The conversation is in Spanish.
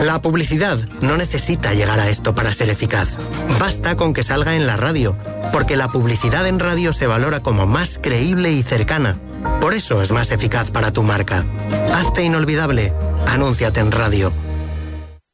La publicidad no necesita llegar a esto para ser eficaz. Basta con que salga en la radio, porque la publicidad en radio se valora como más creíble y cercana. Por eso es más eficaz para tu marca. Hazte inolvidable. Anúnciate en radio.